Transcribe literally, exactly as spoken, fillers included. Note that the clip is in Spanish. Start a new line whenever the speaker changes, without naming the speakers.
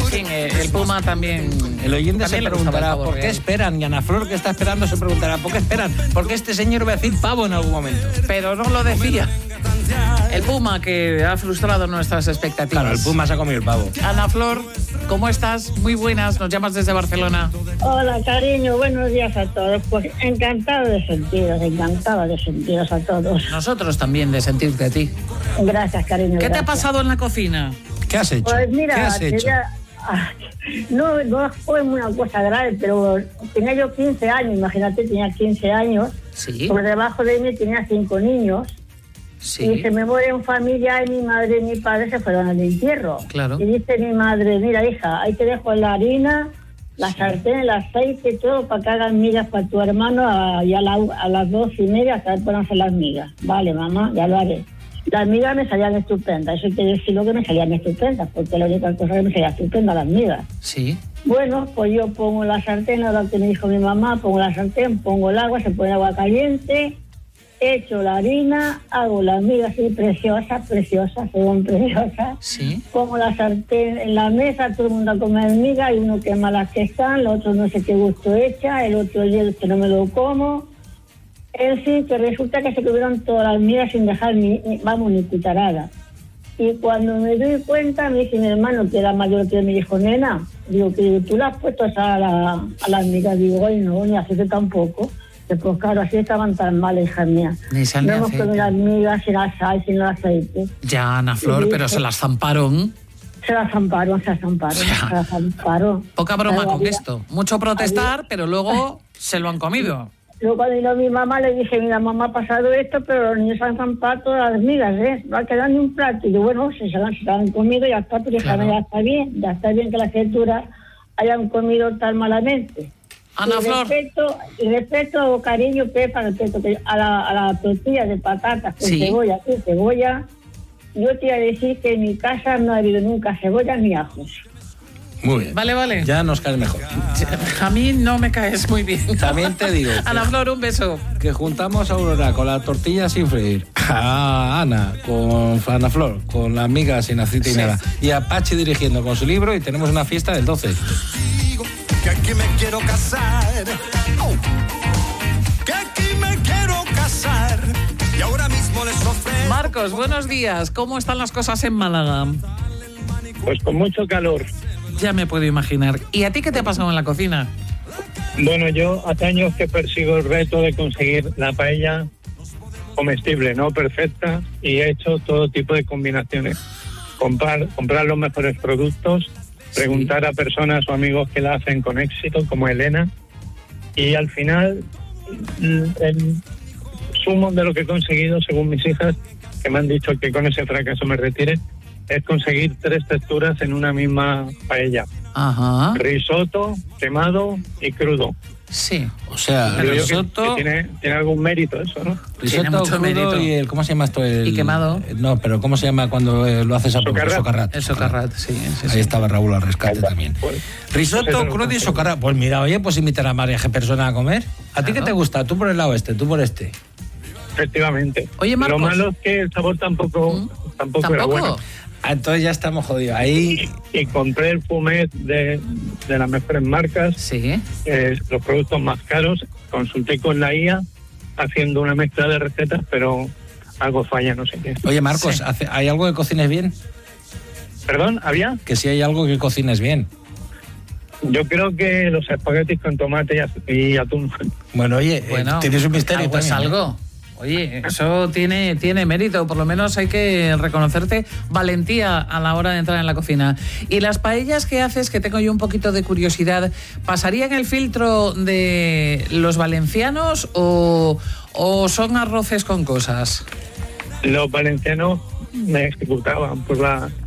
fin, eh, el Puma también...
El oyente
también
se
le gustaba
preguntará
el pavo
por qué
real.
esperan, y Ana Flor, que está esperando, se preguntará por qué esperan, porque este señor va a decir pavo en algún momento.
Pero no lo decía. El Puma, que ha frustrado nuestras expectativas.
Claro, el Puma se ha comido el pavo.
Ana Flor, ¿cómo estás? Muy buenas, nos llamas desde Barcelona.
Hola, cariño, buenos días a todos. Pues encantado de sentiros, encantado de sentiros a todos.
Nosotros también de sentirte a ti.
Gracias, cariño.
¿Qué te
gracias.
ha pasado en la cocina?
¿Qué has hecho?
Pues mira,
¿Qué has hecho?
tenía- ah, no, no fue una cosa grave, pero tenía yo quince años, imagínate, tenía quince años.
Sí,
Por debajo de mí tenía cinco niños. Y
sí.
se me muere en familia y mi madre y mi padre se fueron al entierro.
Claro.
Y dice mi madre, mira hija, ahí te dejo la harina, la sartén, el aceite, todo para que hagan migas para tu hermano a, y a, la- a las dos y media que puedan hacer las migas. Vale, mamá, ya lo haré. Las migas me salían estupendas, eso quiere decir lo que me salían estupendas, porque la única cosa que me salía estupenda, las migas.
Sí.
Bueno, pues yo pongo la sartén, a lo que me dijo mi mamá, pongo la sartén, pongo el agua, se pone agua caliente, echo la harina, hago las migas así preciosas, preciosas, según preciosas.
Sí.
Pongo la sartén en la mesa, todo el mundo a comer migas, y uno quema las que están, el otro no sé qué gusto echa, el otro hielo que no me lo como. En fin, que resulta que se comieron todas las migas sin dejar ni, ni- vamos, ni cucharada. Y cuando me doy cuenta, me dice mi hermano, que era mayor que me dijo, nena, digo, que tú las has puesto a, la, a las migas, digo, ay no, ni aceite tampoco. Pues claro, así estaban tan mal, hija mía.
Ni sal
no
ni
hemos
aceite.
comido las migas sin la sal, sin el aceite.
Ya, Ana Flor,
Sí,
pero
sí.
se las zamparon.
Se las zamparon, se las zamparon,
O sea,
se las zamparon.
Poca broma
Pero
con
había-
esto. Mucho protestar, pero luego se lo han comido.
Luego cuando vino mi mamá le dije, mira, mamá, ha pasado esto, pero los niños han zampado todas las migas, ¿eh? No ha quedado ni un plato. Y yo, bueno, si se las se las han comido, ya está, pero hija,
Claro.
ya está bien, ya está bien que las criaturas hayan comido tan malamente.
Ana
y
Flor.
Respeto, y respeto, cariño, Pepa, respeto que a la, a la tortilla de patatas con
Sí.
cebolla, con cebolla, yo te iba a decir que en mi casa no ha habido nunca cebolla ni ajos.
Muy bien.
Vale, vale.
Ya nos cae mejor.
A mí no me caes muy bien.
También te digo que-
Ana Flor, un beso.
Que juntamos a Aurora con la tortilla sin freír, a Ana con Ana Flor, con la amiga sin aceite y
Sí.
nada, y a Pachi dirigiendo con su libro, y tenemos una fiesta del doce.
Que aquí me quiero casar. Oh. Que aquí me quiero casar. Y ahora mismo les ofrezco.
Marcos, buenos días. ¿Cómo están las cosas en Málaga?
Pues con mucho calor.
Ya me puedo imaginar. ¿Y a ti qué te ha pasado en la cocina?
Bueno, yo hace años que persigo el reto de conseguir la paella comestible, no perfecta, y he hecho todo tipo de combinaciones. Comprar, comprar los mejores productos, preguntar a personas o amigos que la hacen con éxito, como Elena, y al final el sumo de lo que he conseguido, según mis hijas, que me han dicho que con ese fracaso me retire, es conseguir tres texturas en una misma paella.
Ajá.
Risotto, quemado y crudo.
Sí.
O sea,
Creo yo que-
risotto,
que tiene, tiene algún mérito eso, ¿no?
Tiene
risotto
mucho
crudo
mérito.
y el, ¿cómo se llama esto? El,
Y quemado.
No, pero ¿cómo se llama cuando eh, lo haces a
Socarrat.
socarrat?
El socarrat, sí. sí,
Ahí
sí.
estaba Raúl al rescate también.
Pues,
Risotto,
pues eso no
crudo y
consigo.
socarrat. Pues mira, oye, pues invitar a María G. Persona a comer. ¿A ti qué
Claro.
te gusta? Tú por el lado este, tú por este.
Efectivamente.
Oye, Marcos.
Lo malo es que el sabor tampoco,
¿Mm?
tampoco, era bueno.
Ah, entonces ya estamos jodidos. Ahí,
Y compré el fumet de, de las mejores marcas,
Sí.
eh, los productos más caros. Consulté con la I A haciendo una mezcla de recetas, pero algo falla, no sé qué.
oye, Marcos,
Sí.
¿hace- ¿hay algo que cocines bien?
¿Perdón? ¿Había?
Que si hay algo que cocines bien.
Yo creo que los espaguetis con tomate y az- y atún.
Bueno, oye, eh,
Bueno,
tienes un misterio
algo es
también, ¿eh?
algo. Oye, eso tiene, tiene mérito, por lo menos hay que reconocerte valentía a la hora de entrar en la cocina. Y las paellas que haces, que tengo yo un poquito de curiosidad, ¿pasarían el filtro de los valencianos o, o son arroces con cosas?
Los valencianos me ejecutaban por la